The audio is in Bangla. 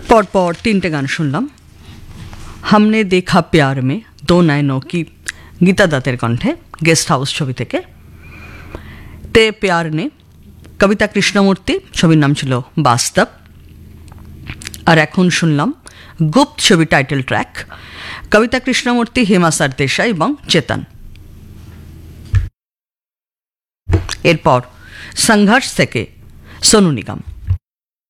পরপর তিনটে গান শুনলাম। হামনে দেখা প্যার মে দো নয়নো কি, গীতা দত্তের কণ্ঠে, গেস্ট হাউস ছবি থেকে। তে প্যার নে, কবিতা কৃষ্ণমূর্তি, ছবির নাম ছিল বাস্তব। আর এখন শুনলাম গুপ্ত, ছবি টাইটেল ট্র্যাক, কবিতা কৃষ্ণমূর্তি, হেমা সরদেশাই এবং চেতন। এরপর সংঘর্ষ থেকে সোনু নিগম।